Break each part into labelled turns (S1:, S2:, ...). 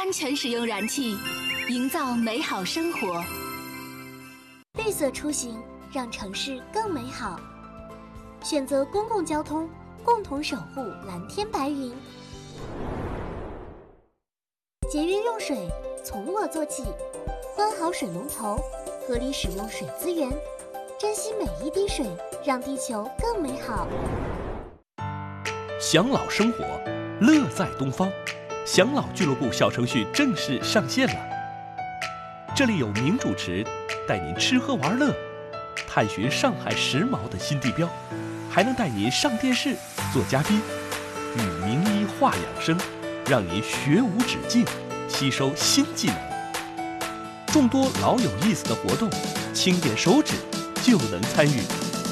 S1: 安全使用燃气，营造美好生活。
S2: 绿色出行，让城市更美好。选择公共交通，共同守护蓝天白云。节约用水，从我做起。关好水龙头，合理使用水资源，珍惜每一滴水，让地球更美好。
S3: 享老生活，乐在东方。享老俱乐部小程序正式上线了，这里有名主持带您吃喝玩乐，探寻上海时髦的新地标，还能带您上电视做嘉宾，与名医话养生，让您学无止境，吸收新技能。众多老有意思的活动，轻点手指就能参与，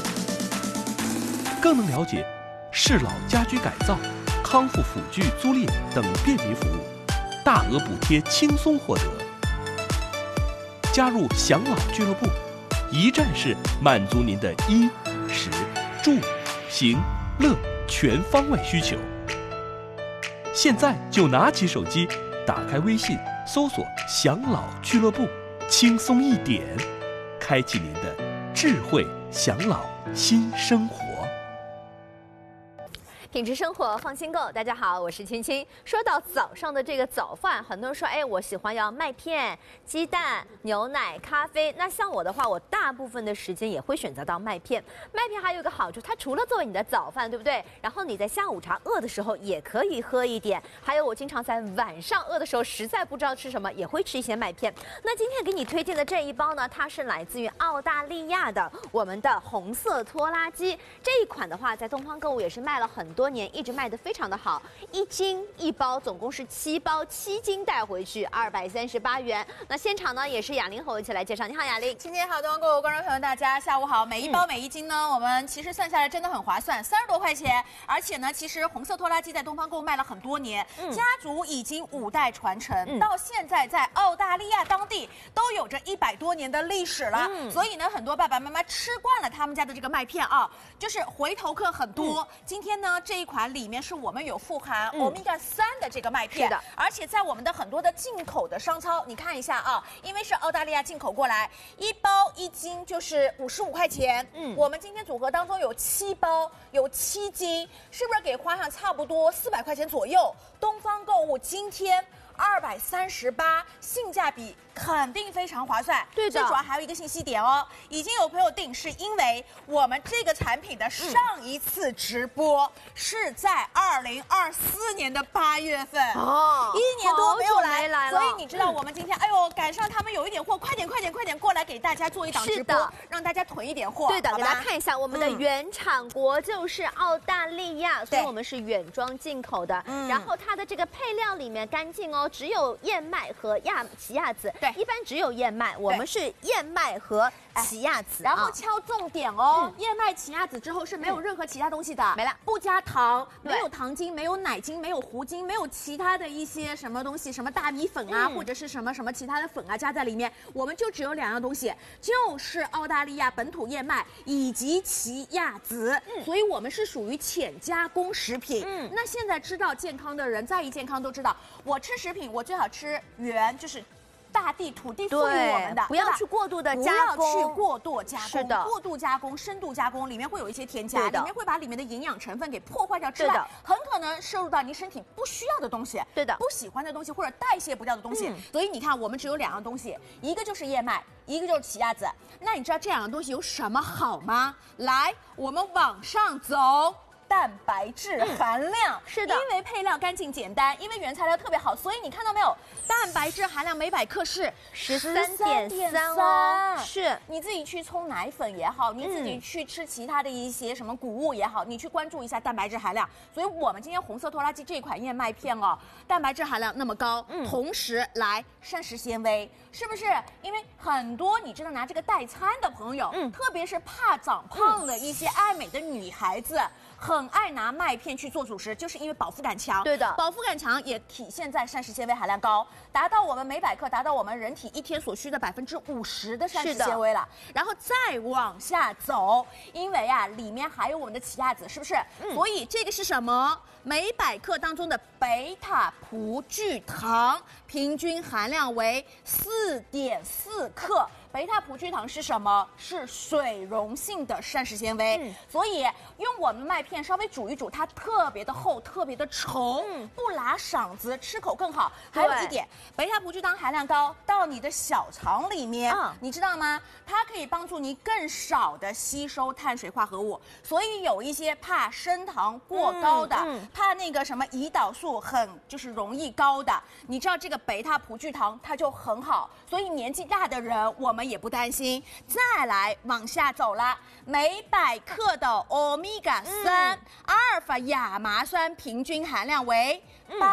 S3: 更能了解适老家居改造、康复辅具租赁等便民服务，大额补贴轻松获得。加入享老俱乐部，一站式满足您的衣、食、住、行、乐全方位需求。现在就拿起手机，打开微信，搜索享老俱乐部，轻松一点，开启您的智慧享老新生活。
S4: 品质生活，放心购。大家好，我是青青。说到早上的这个早饭，很多人说，我喜欢要麦片、鸡蛋、牛奶、咖啡。那像我的话，我大部分的时间也会选择到麦片。麦片还有一个好处，它除了作为你的早饭，对不对？然后你在下午茶饿的时候也可以喝一点。还有我经常在晚上饿的时候，实在不知道吃什么，也会吃一些麦片。那今天给你推荐的这一包呢，它是来自于澳大利亚的我们的红色拖拉机。这一款的话，在东方购物也是卖了很多年，一直卖得非常的好，1斤1包，总共是7包，7斤带回去238元。那现场呢也是雅玲和我一起来介绍。你好，雅玲。
S5: 今天好，东方购物观众朋友大家下午好。每一包每一斤呢，我们其实算下来真的很划算，30多块钱。而且呢，其实红色拖拉机在东方购物卖了很多年，家族已经5代传承，到现在在澳大利亚当地都有着100多年的历史了。所以呢，很多爸爸妈妈吃惯了他们家的这个麦片啊，就是回头客很多。今天呢，这一款里面是我们有富含欧米伽3的这个麦片，是的，而且在我们的很多的进口的商超，你看一下啊，因为是澳大利亚进口过来，1包1斤就是55块钱。我们今天组合当中有7包，有7斤，是不是给花上差不多400块钱左右？东方购物今天238，性价比肯定非常划算。对的，最主要还有一个信息点哦，已经有朋友订，是因为我们这个产品的上一次直播是在2024年的8月份哦，1年多没有来，所以你知道我们今天赶上他们有一点货，快点过来给大家做一档直播，让大家囤一点货。对的，给大家看一下，我们的原产国就是澳大利亚，所以我们是原装进口的。然后它的这个配料里面干净哦，只有燕麦和奇亚籽。对，一般只有燕麦，我们是燕麦和奇亚籽。然后敲重点哦，燕麦、奇亚籽之后是没有任何其他东西的，没了，不加糖，没有糖精，没有奶精，没有糊精，没有其他的一些什么东西，什么大米粉啊，或者是什么其他的粉啊加在里面。我们就只有2样东西，就是澳大利亚本土燕麦以及奇亚籽。所以我们是属于浅加工食品。那现在知道健康的人，在意健康都知道，我吃食品我最好吃原，就是大地土地赋予我们的，不要去过度的加工，不要去过度加工，是的，过度加工、深度加工里面会有一些添加，里面会把里面的营养成分给破坏掉之外，很可能摄入到你身体不需要的东西，对的，不喜欢的东西或者代谢不掉的东西。所以你看，我们只有2样东西，一个就是燕麦，一个就是奇亚籽。那你知道这2样东西有什么好吗？来，我们往上走。蛋白质含量是的，因为配料干净简单，因为原材料特别好，所以你看到没有？蛋白质含量每百克是13.3哦，是你自己去冲奶粉也好，你自己去吃其他的一些什么谷物也好，你去关注一下蛋白质含量。所以我们今天红色拖拉机这款燕麦片哦，蛋白质含量那么高，同时来膳食纤维，是不是？因为很多你知道拿这个代餐的朋友，特别是怕长胖的一些爱美的女孩子。 很爱拿麦片去做主食，就是因为饱腹感强。
S4: 对的，
S5: 饱腹感强也体现在膳食纤维含量高，达到我们每百克达到我们人体一天所需的50%的膳食纤维了。然后再往下走，因为啊里面还有我们的奇亚籽，是不是？所以这个是什么？每百克当中的贝塔葡聚糖平均含量为4.4克。贝塔葡聚糖是什么？是水溶性的膳食纤维，所以用我们麦片稍微煮一煮，它特别的厚，特别的稠，不拉嗓子，吃口更好。还有一点，贝塔葡聚糖含量高，到你的小肠里面，你知道吗？它可以帮助你更少的吸收碳水化合物，所以有一些怕升糖过高的，怕那个什么胰岛素就是容易高的，你知道这个贝塔葡聚糖它就很好，所以年纪大的人我们也不担心。再来往下走了，每百克的欧米伽3阿尔法亚麻酸平均含量为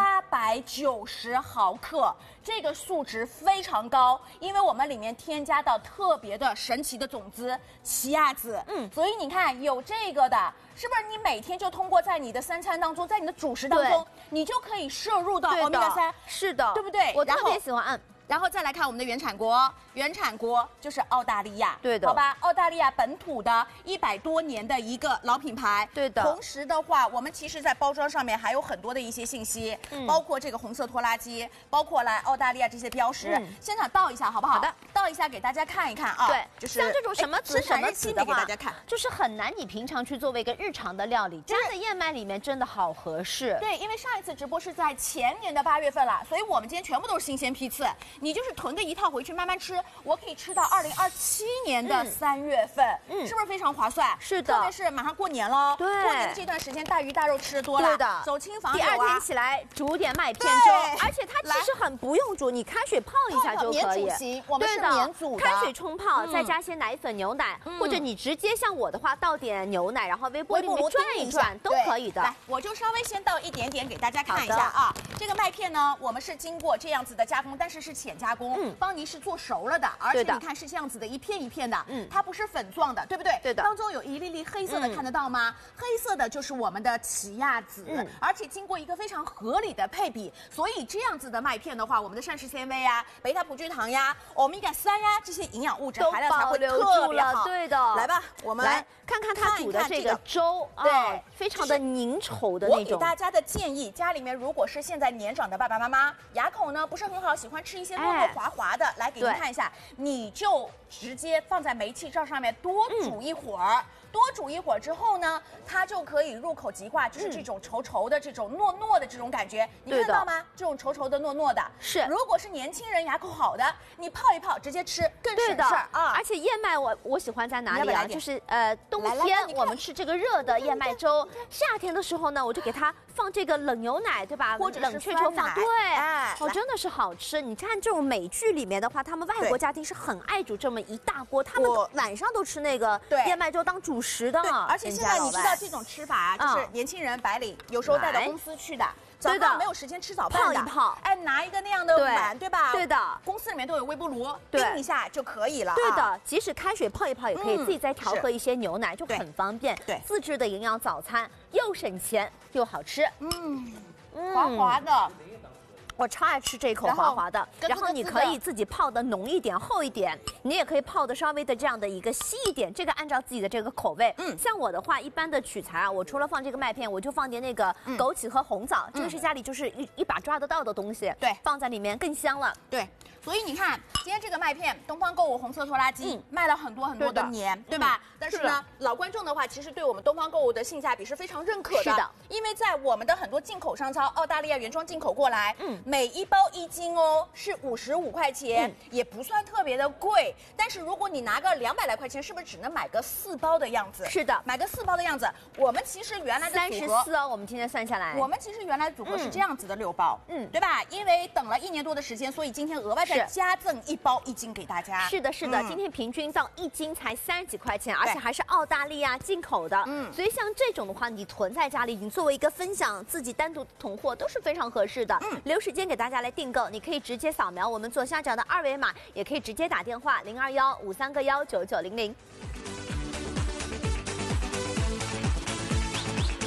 S5: 890毫克，这个数值非常高，因为我们里面添加到特别的神奇的种子奇亚籽，所以你看有这个的，是不是你每天就通过在你的3餐当中，在你的主食当中，你就可以摄入到欧米伽3，
S4: 是的，
S5: 对不对？
S4: 我特别喜欢
S5: 然后再来看我们的原产国，原产国就是澳大利亚，
S4: 对的，
S5: 好吧？澳大利亚本土的100多年的一个老品牌，
S4: 对的。
S5: 同时的话，我们其实在包装上面还有很多的一些信息，包括这个红色拖拉机，包括来澳大利亚这些标识。现场倒一下好不好？
S4: 好的，
S5: 倒一下给大家看一看啊。
S4: 对，
S5: 就是
S4: 像这种什么籽什么籽的话，
S5: 给大家看，
S4: 就是很难你平常去作为一个日常的料理，加在燕麦里面真的好合适。
S5: 对，因为上一次直播是在前年的8月份了，所以我们今天全部都是新鲜批次，你就是囤个一套回去慢慢吃，我可以吃到2027年的3月份，是不是非常划算？
S4: 是的，
S5: 特别是马上过年了，
S4: 对，
S5: 过年的这段时间大鱼大肉吃的多了，
S4: 对的，
S5: 走亲访友
S4: 第2天起来煮点麦片粥，而且它其实很不用煮，你开水泡一下就可以。
S5: 免煮型，我们是免煮的，
S4: 开水冲泡，再加些奶粉、牛奶，或者你直接像我的话倒点牛奶，然后微波里面转一转都可以的。
S5: 来，我就稍微先倒一点点给大家看一下啊。这个麦片呢，我们是经过这样子的加工，但是是浅加工，帮你是做熟了的，而且你看是这样子的一片一片的，它不是粉状的，对不对？
S4: 对的。
S5: 当中有一粒粒黑色的，看得到吗？黑色的就是我们的奇亚籽，而且经过一个非常合理的配比，所以这样子的麦片的话，我们的膳食纤维呀、贝塔葡聚糖呀、欧米伽3呀这些营养物质含量才会特别好。
S4: 对的。
S5: 来吧，我们
S4: 来看看它煮的这个粥，对，非常的凝稠的那种。
S5: 我给大家的建议，家里面如果是现在年长的爸爸妈妈，牙口呢不是很好，喜欢吃一些糯糯滑滑的，来给您看一下，你就直接放在煤气灶上面多煮一会儿。多煮一会儿之后呢，它就可以入口即化，就是这种稠稠的、这种糯糯的这种感觉，你看到吗？这种稠稠的、糯糯的，
S4: 是。
S5: 如果是年轻人牙口好的，你泡一泡直接吃更省事儿啊！
S4: 而且燕麦我喜欢在哪里啊？就是冬天我们吃这个热的燕麦粥，夏天的时候呢，我就给它放这个冷牛奶，对吧？
S5: 或者
S4: 冷却之后放，对，真的是好吃。你看这种美剧里面的话，他们外国家庭是很爱煮这么一大锅，他们晚上都吃那个燕麦粥当主食的。
S5: 而且现在你知道这种吃法啊，就是年轻人白领有时候带到公司去的，早上没有时间吃早饭的，
S4: 泡一泡，
S5: 哎，拿一个那样的碗，对吧？
S4: 对的，
S5: 公司里面都有微波炉，叮一下就可以了。
S4: 对的，即使开水泡一泡也可以，自己再调和一些牛奶，就很方便。
S5: 对，
S4: 自制的营养早餐，又省钱又好吃。
S5: 滑滑的。
S4: 我超爱吃这一口滑滑的，然后你可以自己泡的浓一点、厚一点，你也可以泡的稍微的这样的一个稀一点，这个按照自己的这个口味。像我的话，一般的取材啊，我除了放这个麦片，我就放点那个枸杞和红枣，这个是家里就是一把抓得到的东西，
S5: 对，
S4: 放在里面更香了。
S5: 对，所以你看今天这个麦片，东方购物红色拖拉机卖了很多的年，对吧？但是呢，老观众的话，其实对我们东方购物的性价比是非常认可的。
S4: 是的，
S5: 因为在我们的很多进口商超，澳大利亚原装进口过来，每一包1斤哦是55块钱，也不算特别的贵。但是如果你拿个200来块钱，是不是只能买个4包的样子？
S4: 是的，
S5: 买个4包的样子。我们其实原来的组合
S4: 34哦，我们今天算下来，
S5: 我们其实原来组合是这样子的6包，对吧？因为等了1年多的时间，所以今天额外再加赠1包1斤给大家。
S4: 是的，是的，今天平均到1斤才30几块钱，而且还是澳大利亚进口的。所以像这种的话，你囤在家里，你作为一个分享，自己单独囤货都是非常合适的。留时间给大家来订购，你可以直接扫描我们左下角的2维码，也可以直接打电话02153个19900。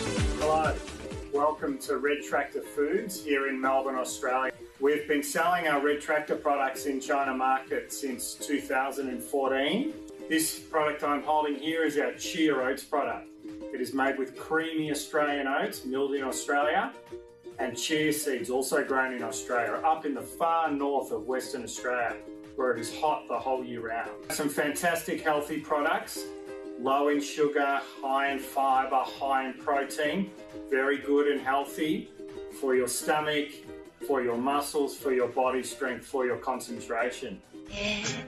S6: Hello, welcome to Red Tractor Foods here in Melbourne, Australia. We've been selling our Red Tractor products in China market since 2014. This product I'm holding here is our Chia Oats product. It is made with creamy Australian oats, milled in Australia, and chia seeds also grown in Australia, up in the far north of Western Australia, where it is hot the whole year round. Some fantastic healthy products, low in sugar, high in fibre, high in protein, very good and healthy for your stomach, for your muscles, for your body strength, for your concentration.
S7: It's